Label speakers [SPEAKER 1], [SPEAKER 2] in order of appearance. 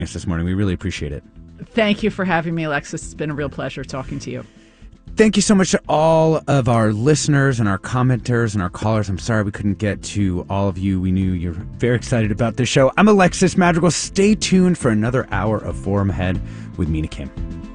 [SPEAKER 1] us this morning. We really appreciate it.
[SPEAKER 2] Thank you for having me, Alexis. It's been a real pleasure talking to you.
[SPEAKER 1] Thank you so much to all of our listeners and our commenters and our callers. I'm sorry we couldn't get to all of you. We knew you're very excited about this show. I'm Alexis Madrigal. Stay tuned for another hour of Forum Ahead with Mina Kim.